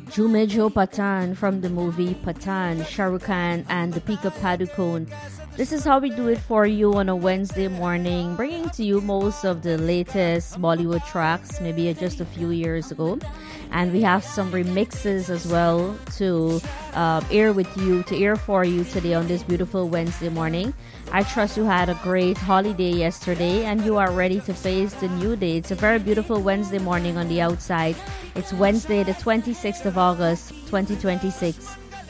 Jumejo Patan from the movie Patan, Shah Rukh Khan and Deepika Padukone. This is how we do it for you on a Wednesday morning, bringing to you most of the latest Bollywood tracks, maybe just a few years ago. And we have some remixes as well to air for you today on this beautiful Wednesday morning. I trust you had a great holiday yesterday and you are ready to face the new day. It's a very beautiful Wednesday morning on the outside. It's Wednesday, the 26th of August, 2026.